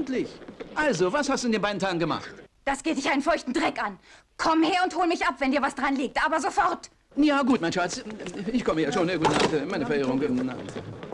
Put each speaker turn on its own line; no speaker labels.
Endlich. Also, was hast du in den beiden Tagen gemacht?
Das geht dich einen feuchten Dreck an. Komm her und hol mich ab, wenn dir was dran liegt, aber sofort.
Ja, gut, mein Schatz. Ich komme ja schon. Guten Abend, meine Verehrung. Guten Abend.